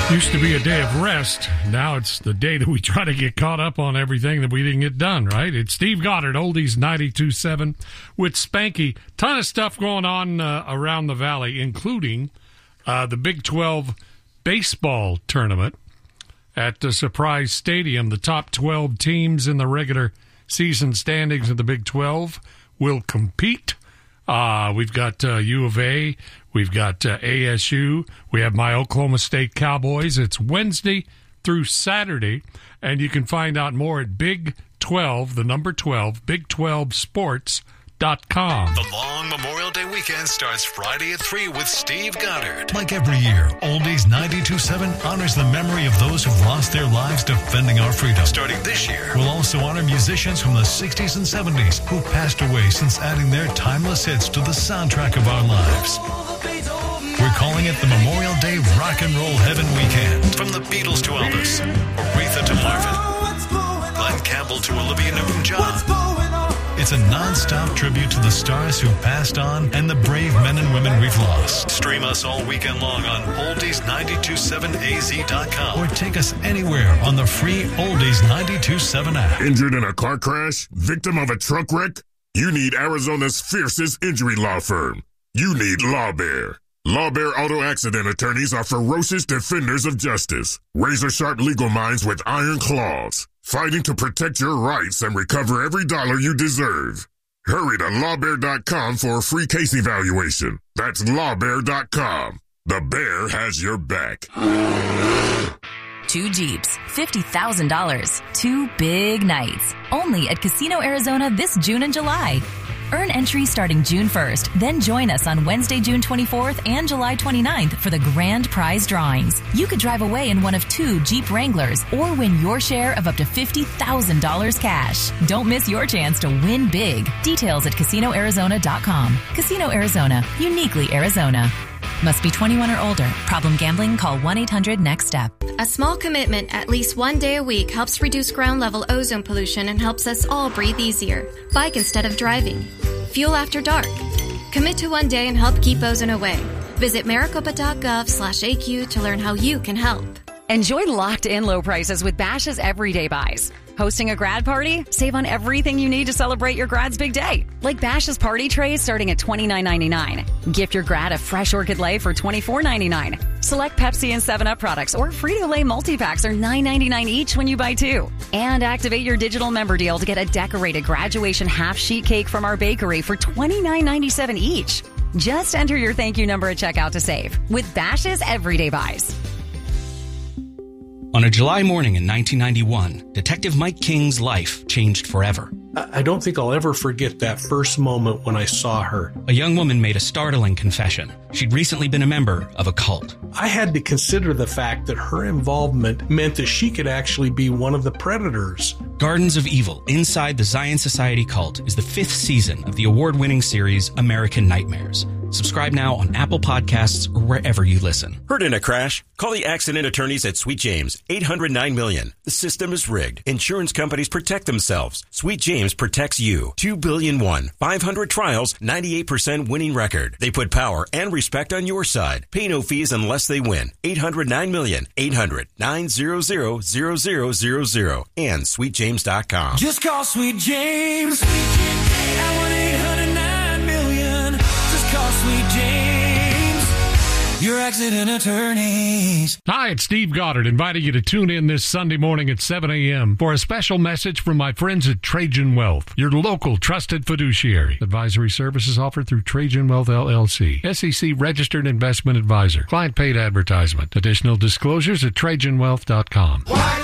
Used to be a day of rest. Now it's the day that we try to get caught up on everything that we didn't get done, right? It's Steve Goddard, Oldies 92.7 with Spanky. Ton of stuff going on around the Valley, including the Big 12 baseball tournament at the Surprise Stadium. The top 12 teams in the regular season standings of the Big 12 will compete. We've got U of A. We've got ASU. We have my Oklahoma State Cowboys. It's Wednesday through Saturday, and you can find out more at Big 12, the number 12, Big12sports.com. The long Memorial Day weekend starts Friday at 3 with Steve Goddard. Like every year, Oldies 92.7 honors the memory of those who've lost their lives defending our freedom. Starting this year, We'll also honor musicians from the 60s and 70s who passed away since adding their timeless hits to the soundtrack of our lives. We're calling it the Memorial Day Rock and Roll Heaven Weekend. from the Beatles to Elvis, Aretha to Marvin, Glenn Campbell to Olivia Newton-John. It's a non-stop tribute to the stars who passed on and the brave men and women we've lost. Stream us all weekend long on oldies927az.com. Or take us anywhere on the free Oldies 92.7 app. Injured in a car crash? Victim of a truck wreck? You need Arizona's fiercest injury law firm. You need LawBear. LawBear Auto Accident Attorneys are ferocious defenders of justice. Razor-sharp legal minds with iron claws. Fighting to protect your rights and recover every dollar you deserve. Hurry to lawbear.com for a free case evaluation. That's lawbear.com. The bear has your back. 2 Jeeps, $50,000. 2 big nights. Only at Casino Arizona this June and July. Earn entry starting June 1st. Then join us on Wednesday, June 24th and July 29th for the grand prize drawings. You could drive away in one of 2 Jeep Wranglers or win your share of up to $50,000 cash. Don't miss your chance to win big. Details at CasinoArizona.com. Casino Arizona. Uniquely Arizona. Must be 21 or older. Problem gambling? Call 1-800-NEXT-STEP. A small commitment at least 1 day a week helps reduce ground-level ozone pollution and helps us all breathe easier. Bike instead of driving. Fuel after dark. Commit to 1 day and help keep ozone away. Visit maricopa.gov/AQ to learn how you can help. Enjoy locked-in low prices with Bash's Everyday Buys. Hosting a grad party? Save on everything you need to celebrate your grad's big day. Like Bash's party trays starting at $29.99. Gift your grad a fresh Orchid Lay for $24.99. Select Pepsi and 7-Up products or Frito-Lay multi-packs are $9.99 each when you buy 2. And activate your digital member deal to get a decorated graduation half-sheet cake from our bakery for $29.97 each. Just enter your thank you number at checkout to save with Bash's Everyday Buys. On a July morning in 1991, Detective Mike King's life changed forever. I don't think I'll ever forget that first moment when I saw her. A young woman made a startling confession. She'd recently been a member of a cult. I had to consider the fact that her involvement meant that she could actually be one of the predators. Gardens of Evil Inside the Zion Society Cult is the 5th season of the award-winning series American Nightmares. Subscribe now on Apple Podcasts or wherever you listen. Hurt in a crash? Call the accident attorneys at Sweet James, 800-9-million. The system is rigged. Insurance companies protect themselves. Sweet James protects you. 2 billion won. 500 trials, 98% winning record. They put power and respect on your side. Pay no fees unless they win. 800-9-million. 800-900-0000 and sweetjames.com. Just call Sweet James at 1-800-9-million. Just call Sweet James, your accident attorneys. Hi, it's Steve Goddard inviting you to tune in this Sunday morning at 7 a.m. for a special message from my friends at Trajan Wealth, your local trusted fiduciary. Advisory services offered through Trajan Wealth, LLC, SEC registered investment advisor. Client paid advertisement. Additional disclosures at TrajanWealth.com.